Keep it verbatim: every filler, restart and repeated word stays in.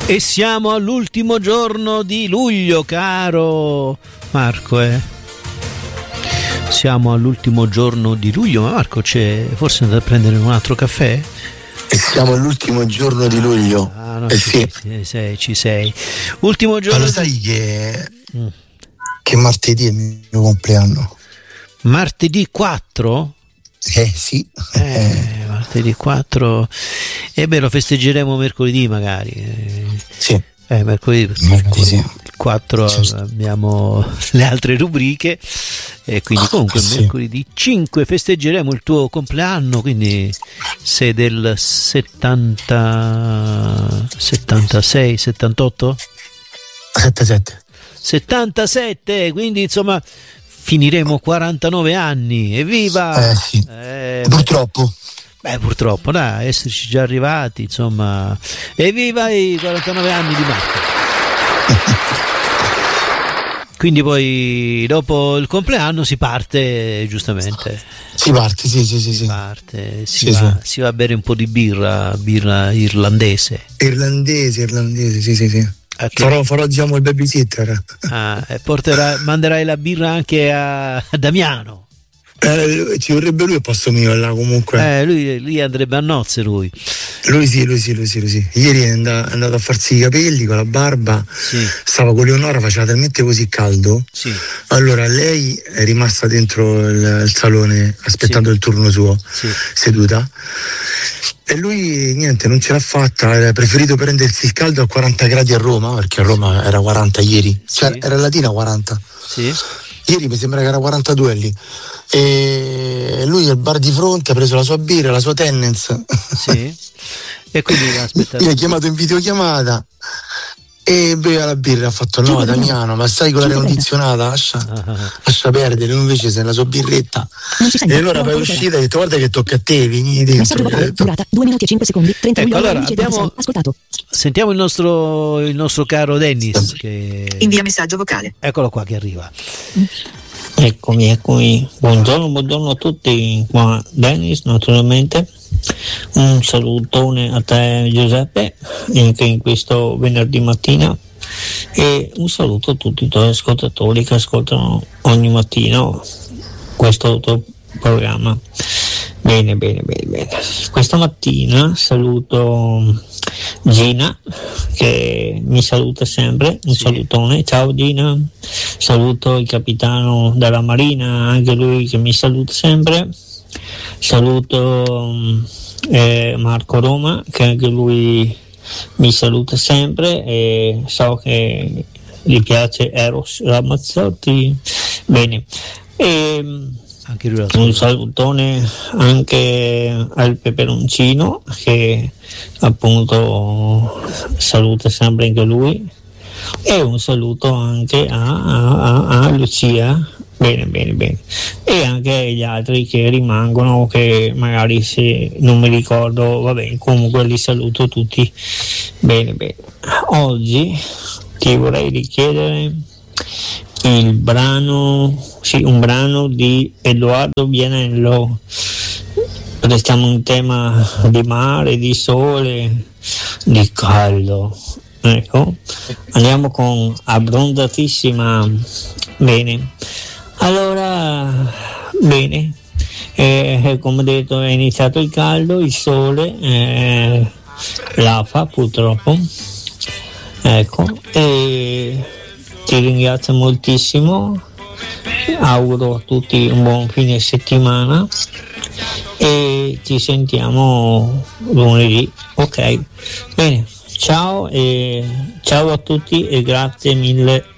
E siamo all'ultimo giorno di luglio, caro Marco, eh. Siamo all'ultimo giorno di luglio, ma Marco c'è forse andare a prendere un altro caffè? E siamo all'ultimo giorno di luglio. Ah, no, eh ci, sì. ci sei, ci sei. Ultimo giorno. Ma lo di... sai che, mm. che martedì è il mio compleanno? Martedì quattro? Eh sì. Eh, martedì quattro. E beh, lo festeggeremo mercoledì magari. Eh, sì. Eh, mercoledì, mercoledì sì. Il quattro sì. Abbiamo le altre rubriche e quindi comunque sì. mercoledì cinque festeggeremo il tuo compleanno, quindi sei del settanta settantasei settantotto settantasette settantasette, quindi insomma finiremo quarantanove anni, evviva! Eh sì. Eh, purtroppo Beh, purtroppo, dai, esserci già arrivati, insomma. Evviva i quarantanove anni di Marco. Quindi poi dopo il compleanno si parte, giustamente. Si parte, sì, sì, sì. Si sì. parte, si, sì, va, sì. si va a bere un po' di birra, birra irlandese. Irlandese, irlandese, sì, sì, sì. Okay. Farò, farò diciamo il babysitter. Ah, e porterà, manderai la birra anche a, a Damiano. Eh, ci vorrebbe lui al posto mio là comunque. Eh, lui, lui andrebbe a nozze lui. Lui sì, lui sì, lui sì, lui sì. Ieri è andato, è andato a farsi i capelli con la barba, sì. Stava con Leonora, faceva talmente così caldo. Sì. Allora lei è rimasta dentro il, il salone aspettando sì. il turno suo, sì. seduta. E lui niente, non ce l'ha fatta, aveva preferito prendersi il caldo a quaranta gradi a Roma, perché a Roma era quaranta ieri, sì. cioè era latina quaranta. Sì. Ieri mi sembra che era quarantadue lì. E lui al bar di fronte ha preso la sua birra, la sua Tennent's. Sì. E quindi l'ha aspettato. Mi ha chiamato in videochiamata e beveva la birra, ha fatto no Damiano, ma stai con l'aria condizionata, lascia, ah. lascia perdere, lui invece sei la sua birretta. E allora poi è uscita e ha detto guarda che tocca a te, vieni dentro. Durata due minuti e cinque secondi, trenta ecco, allora abbiamo ascoltato. Sentiamo il nostro il nostro caro Dennis che invia messaggio vocale. Eccolo qua che arriva. Eccomi, eccomi. Buongiorno, buongiorno a tutti. Qua Dennis, naturalmente. Un salutone a te Giuseppe, anche in questo venerdì mattina, e un saluto a tutti i tuoi ascoltatori che ascoltano ogni mattino questo tuo programma. Bene, bene, bene, bene. Questa mattina saluto Gina che mi saluta sempre, un sì. salutone, ciao Gina. Saluto il capitano della Marina, anche lui che mi saluta sempre. Saluto eh, Marco Roma che anche lui mi saluta sempre e so che gli piace Eros Ramazzotti. Bene, e anche lui un salutone anche al peperoncino che appunto saluta sempre anche lui, e un saluto anche a, a, a, a Lucia. Bene, bene, bene. E anche gli altri che rimangono, che magari se non mi ricordo, vabbè, comunque li saluto tutti. Bene, bene. Oggi ti vorrei richiedere il brano, sì, un brano di Edoardo Bianello. Restiamo in tema di mare, di sole, di caldo. Ecco, andiamo con Abbrondatissima. Bene. Allora, bene, eh, come detto è iniziato il caldo, il sole, eh, l'afa purtroppo, ecco, e ti ringrazio moltissimo, auguro a tutti un buon fine settimana e ci sentiamo lunedì, ok? Bene, ciao e ciao a tutti e grazie mille.